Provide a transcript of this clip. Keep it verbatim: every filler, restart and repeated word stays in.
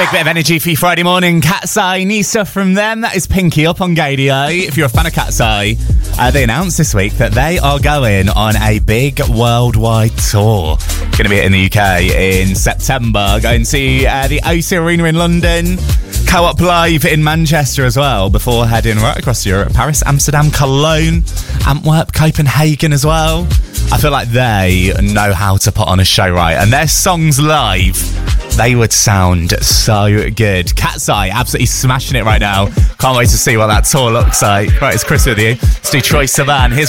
Big bit of energy for you Friday morning. Cat's Eye, new stuff from them. That is Pinky up on Gadio. If you're a fan of Cat's Eye, uh, they announced this week that they are going on a big worldwide tour. Going to be in the U K in September. Going to uh, the O C Arena in London. Co-op Live in Manchester as well, before heading right across Europe. Paris, Amsterdam, Cologne, Antwerp, Copenhagen as well. I feel like they know how to put on a show right, and their songs live, they would sound so good. Cat's Eye, absolutely smashing it right now. Can't wait to see what that tour looks like. Right, it's Chris with you. Let's do Troye Sivan. Here's